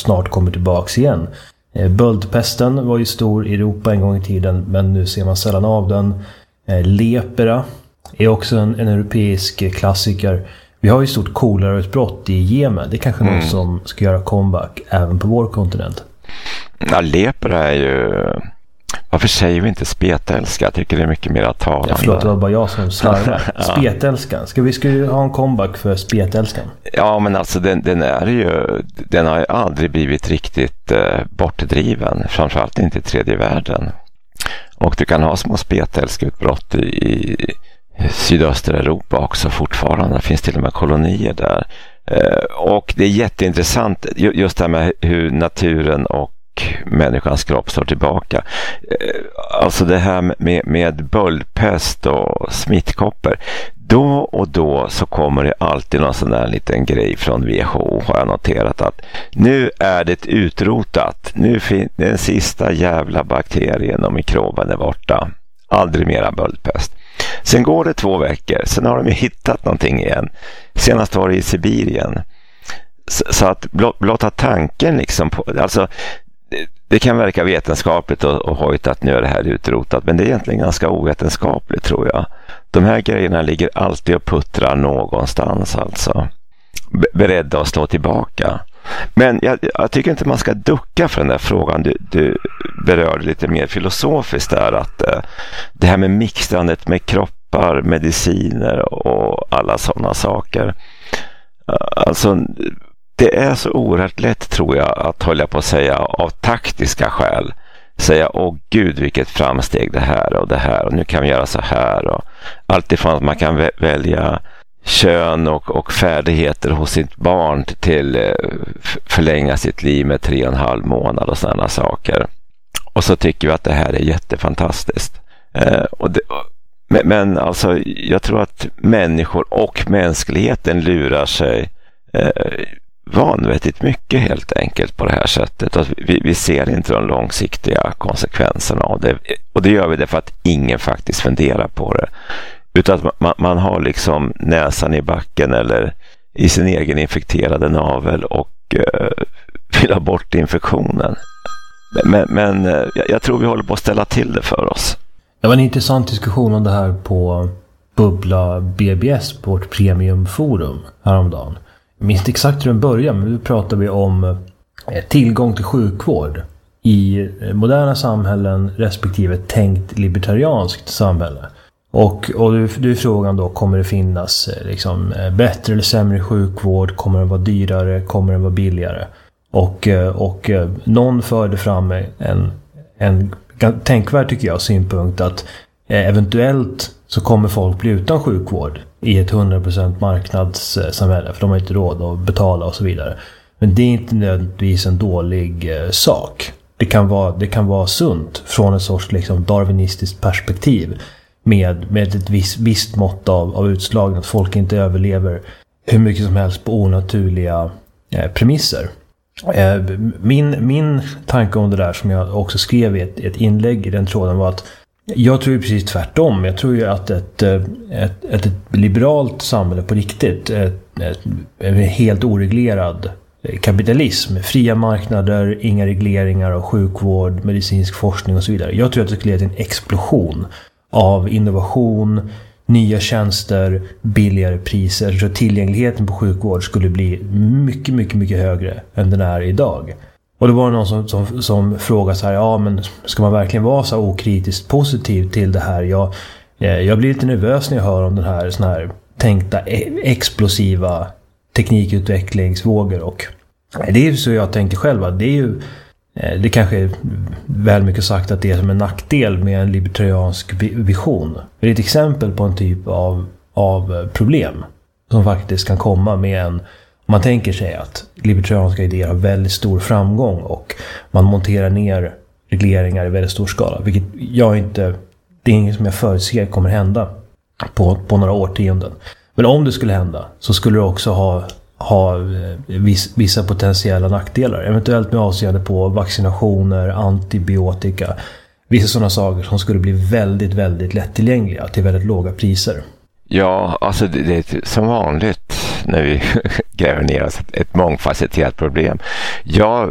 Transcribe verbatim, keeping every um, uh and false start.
snart kommer tillbaks igen. Böldpesten var ju stor i Europa en gång i tiden, men nu ser man sällan av den. Lepra är också en, en europeisk klassiker. Vi har ju stort kolerautbrott i Jemen. Det är kanske mm. något som ska göra comeback även på vår kontinent. Ja, lepra är ju... Varför säger vi inte spetälska? Jag tycker det är mycket mer att tala. Ja, förlåt, det var bara jag som slarvar. ja. Spetälskan. Ska vi skulle ha en comeback för spetälskan? Ja, men alltså den, den är ju... Den har ju aldrig blivit riktigt eh, bortdriven. Framförallt inte i tredje världen. Och du kan ha små spetälskeutbrott i, i sydöstra Europa också fortfarande. Det finns till och med kolonier där. Eh, och det är jätteintressant just det här med hur naturen och människans kropp står tillbaka. Alltså det här med, med böldpest och smittkoppor. Då och då så kommer det alltid någon sån där liten grej från W H O, har jag noterat, att nu är det utrotat. Nu finns den sista jävla bakterien och mikroben är borta. Aldrig mera böldpest. Sen går det två veckor. Sen har de hittat någonting igen. Senast var det i Sibirien. Så, så att blotta tanken liksom på... Alltså, det kan verka vetenskapligt och, och hojt att nu är det här utrotat, men det är egentligen ganska ovetenskapligt, tror jag. De här grejerna ligger alltid och puttrar någonstans, alltså. B- beredda att slå tillbaka. Men jag, jag tycker inte man ska ducka för den där frågan. Du, du berörde lite mer filosofiskt där, att eh, det här med mixtrandet med kroppar, mediciner och alla sådana saker. Uh, alltså... Det är så oerhört lätt, tror jag, att hålla på att säga av taktiska skäl. Säga, åh gud vilket framsteg det här och det här och nu kan vi göra så här. Och allt ifrån att man kan vä- välja kön och, och färdigheter hos sitt barn till eh, förlänga sitt liv med tre och en halv månad och sådana saker. Och så tycker vi att det här är jättefantastiskt. Eh, och det, men, men alltså, jag tror att människor och mänskligheten lurar sig eh, vanvettigt mycket helt enkelt på det här sättet. Att vi, vi ser inte de långsiktiga konsekvenserna av det. Och det gör vi därför att ingen faktiskt funderar på det. Utan att man, man har liksom näsan i backen eller i sin egen infekterade navel och eh, vill ha bort infektionen. Men, men eh, jag tror vi håller på att ställa till det för oss. Det var en intressant diskussion om det här på Bubbla B B S på vårt premiumforum häromdagen. Jag minns inte exakt hur den började, men nu pratar vi om tillgång till sjukvård i moderna samhällen respektive tänkt libertarianskt samhälle. Och, och du är frågan då, kommer det finnas liksom, bättre eller sämre sjukvård? Kommer den vara dyrare? Kommer den vara billigare? Och, och någon förde fram en, en tänkvärd, tycker jag, synpunkt att eventuellt så kommer folk bli utan sjukvård i ett hundra procent marknadssamhälle, för de har inte råd att betala och så vidare. Men det är inte nödvändigtvis en dålig eh, sak. Det kan vara, det kan vara sunt från ett sorts liksom, darwinistiskt perspektiv med, med ett visst, visst mått av, av utslagning, att folk inte överlever hur mycket som helst på onaturliga eh, premisser. Eh, min, min tanke om det där, som jag också skrev i ett, ett inlägg i den tråden, var att jag tror ju precis tvärtom. Jag tror ju att ett, ett, ett, ett liberalt samhälle på riktigt, ett, ett, en helt oreglerad kapitalism, fria marknader, inga regleringar av sjukvård, medicinsk forskning och så vidare. Jag tror att det skulle leda till en explosion av innovation, nya tjänster, billigare priser. Så tillgängligheten på sjukvård skulle bli mycket, mycket, mycket högre än den är idag. Och det var någon som, som, som frågade så här, ja men ska man verkligen vara så okritiskt positiv till det här? Jag, jag blir lite nervös när jag hör om den här, sån här tänkta explosiva teknikutvecklingsvågor. Och det är ju så jag tänker själv, det är ju, det kanske är väl mycket sagt att det är som en nackdel med en libertariansk vision. Det är ett exempel på en typ av, av problem som faktiskt kan komma med en. Man tänker sig att libertarianska idéer har väldigt stor framgång och man monterar ner regleringar i väldigt stor skala, vilket jag inte, det är inget som jag förutser kommer hända på, på några årtionden. Men om det skulle hända så skulle det också ha, ha viss, vissa potentiella nackdelar, eventuellt med avseende på vaccinationer, antibiotika, vissa sådana saker som skulle bli väldigt, väldigt lättillgängliga till väldigt låga priser. Ja, alltså det, det är som vanligt när vi gräver ner oss ett, ett mångfacetterat problem. Jag